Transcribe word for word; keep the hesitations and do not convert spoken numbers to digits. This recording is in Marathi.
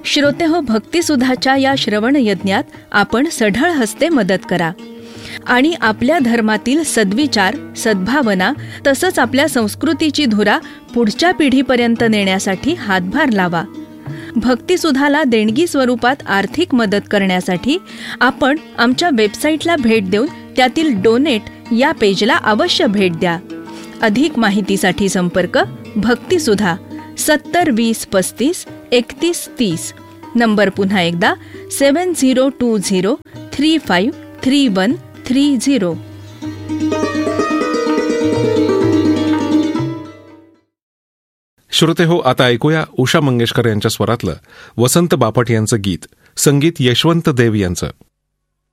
श्रोते हो, भक्तिसुधाच्या या श्रवण यज्ञात आपण सढळ हस्ते मदत करा आणि आपल्या धर्मातील सद्विचार, सद्भावना तसंच आपल्या संस्कृतीची धुरा पुढच्या पिढीपर्यंत नेण्यासाठी हातभार लावा. भक्तिसुधाला देणगी स्वरूपात आर्थिक मदत करण्यासाठी आपण आमच्या वेबसाईटला भेट देऊन त्यातील डोनेट या पेजला अवश्य भेट द्या. अधिक माहितीसाठी संपर्क भक्तिसुधा सत्तर वीस पस्तीस एकतीस तीस. नंबर पुन्हा एकदा सेवन zero to zero three five three one three zero. श्रोते हो, आता ऐकूया उषा मंगेशकर यांच्या स्वरातलं वसंत बापट यांचं गीत, संगीत यशवंत देव यांचं.